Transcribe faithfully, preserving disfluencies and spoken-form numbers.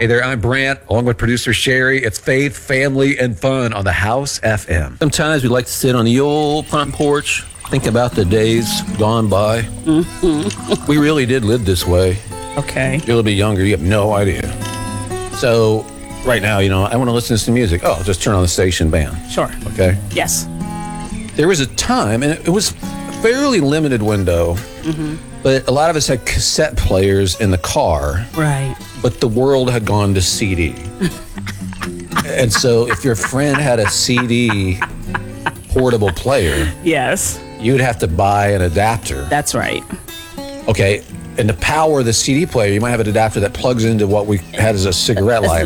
Hey there, I'm Brant, along with producer Sherry. It's faith, family, and fun on the House F M. Sometimes we like to sit on the old front porch, think about the days gone by. Mm-hmm. We really did live this way. Okay. You're a little bit younger, you have no idea. So, right now, you know, I want to listen to some music. Oh, just turn on the station band. Sure. Okay? Yes. There was a time, and it was a fairly limited window, mm-hmm. but a lot of us had cassette players in the car. Right. But the world had gone to C D. And so if your friend had a C D portable player, Yes. you'd have to buy an adapter. That's right. Okay, and to power the C D player, you might have an adapter that plugs into what we had as a cigarette lighter.